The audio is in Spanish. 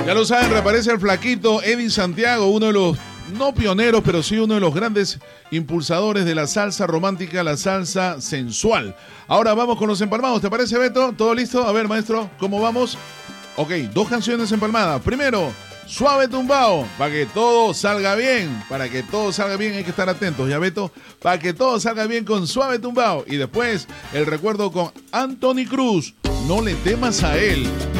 Ya lo saben, reaparece el flaquito Eddie Santiago, uno de los, no pioneros, pero sí uno de los grandes impulsadores de la salsa romántica, la salsa sensual. Ahora vamos con los empalmados, ¿te parece, Beto? ¿Todo listo? A ver, maestro, ¿cómo vamos? Ok, 2 canciones empalmadas. Primero, Suave Tumbao, para que todo salga bien. Para que todo salga bien hay que estar atentos, ¿ya, Beto? Para que todo salga bien con Suave Tumbao. Y después, el recuerdo con Anthony Cruz, No le temas a él.